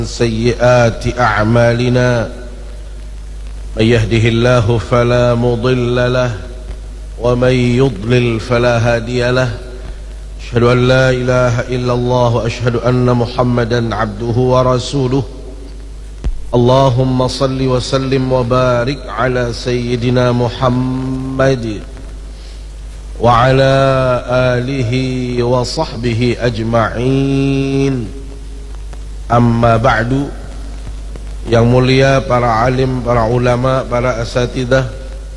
سيئات أعمالنا من يهده الله فلا مضل له ومن يضلل فلا هادي له أشهد أن لا إله إلا الله وأشهد أن محمدا عبده ورسوله اللهم صل وسلم وبارك على سيدنا محمد وعلى آله وصحبه أجمعين. Amma ba'du. Yang mulia para alim, para ulama, para asatidah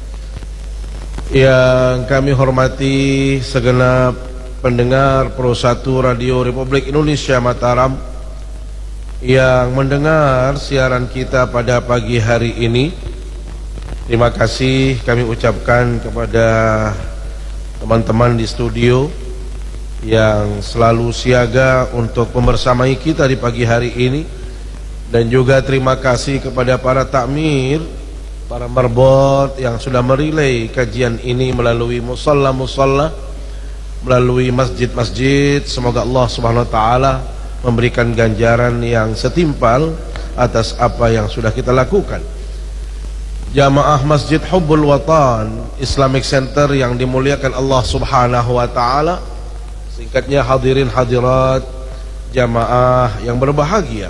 yang kami hormati, segenap pendengar Pro 1 Radio Republik Indonesia Mataram yang mendengar siaran kita pada pagi hari ini. Terima kasih kami ucapkan kepada teman-teman di studio yang selalu siaga untuk membersamai kita di pagi hari ini, dan juga terima kasih kepada para takmir, para marbot yang sudah merilai kajian ini melalui musalla-musalla, melalui masjid-masjid. Semoga Allah Subhanahu wa taala memberikan ganjaran yang setimpal atas apa yang sudah kita lakukan. Jamaah Masjid Hubbul Watan Islamic Center yang dimuliakan Allah Subhanahu wa taala, singkatnya hadirin hadirat jamaah yang berbahagia,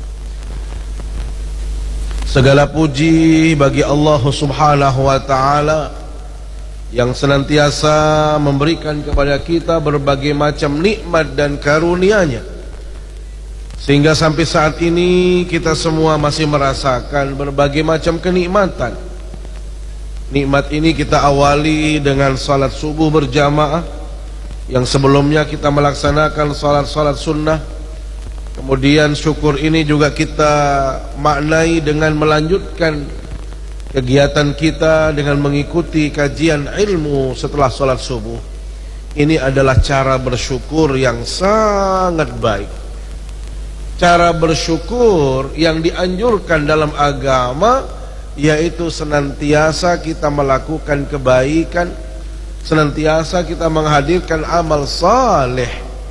segala puji bagi Allah Subhanahu wa taala yang senantiasa memberikan kepada kita berbagai macam nikmat dan karunia-Nya, sehingga sampai saat ini kita semua masih merasakan berbagai macam kenikmatan. Nikmat ini kita awali dengan salat subuh berjamaah, yang sebelumnya kita melaksanakan salat-salat sunnah. Kemudian syukur ini juga kita maknai dengan melanjutkan kegiatan kita dengan mengikuti kajian ilmu setelah salat subuh. Ini adalah cara bersyukur yang sangat baik, cara bersyukur yang dianjurkan dalam agama, yaitu senantiasa kita melakukan kebaikan, senantiasa kita menghadirkan amal saleh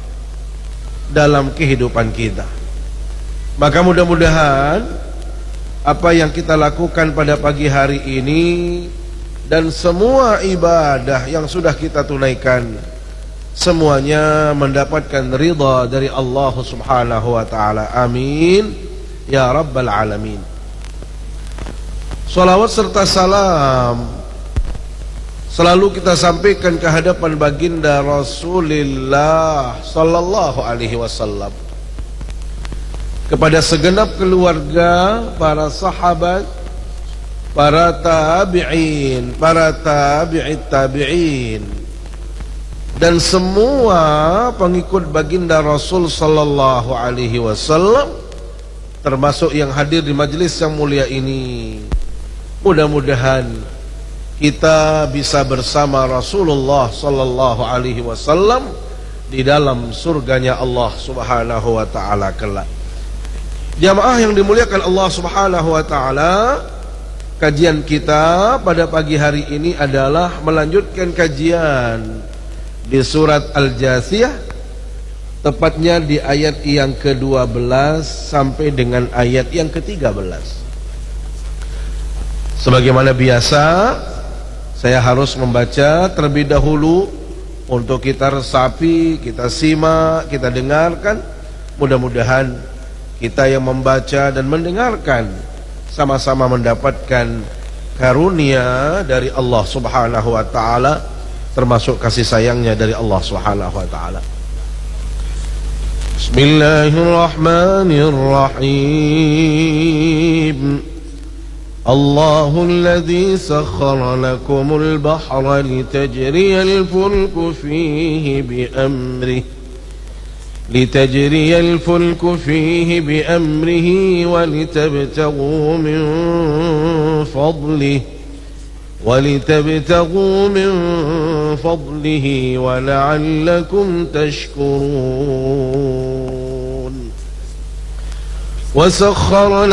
dalam kehidupan kita. Maka mudah-mudahan apa yang kita lakukan pada pagi hari ini dan semua ibadah yang sudah kita tunaikan, semuanya mendapatkan ridha dari Allah Subhanahu wa taala. Amin ya rabbal alamin. Salawat serta salam selalu kita sampaikan ke hadapan baginda Rasulullah sallallahu alaihi wasallam, kepada segenap keluarga, para sahabat, para tabi'in, para tabi'it tabi'in, dan semua pengikut baginda Rasul sallallahu alaihi wasallam, termasuk yang hadir di majelis yang mulia ini. Mudah-mudahan kita bisa bersama Rasulullah sallallahu alaihi wasallam di dalam surganya Allah Subhanahu wa taala kelak. Jamaah yang dimuliakan Allah Subhanahu wa taala, kajian kita pada pagi hari ini adalah melanjutkan kajian di surat Al-Jasiyah, tepatnya di ayat yang ke-12 sampai dengan ayat yang ke-13. Sebagaimana biasa, saya harus membaca terlebih dahulu untuk kita resapi, kita simak, kita dengarkan. Mudah-mudahan kita yang membaca dan mendengarkan sama-sama mendapatkan karunia dari Allah Subhanahu wa taala, termasuk kasih sayangnya dari Allah Subhanahu wa taala. Bismillahirrahmanirrahim. الله الذي سخر لكم البحر لتجري الفلك فيه بأمره ولتبتغوا من فضله ولعلكم تشكرون. وسخر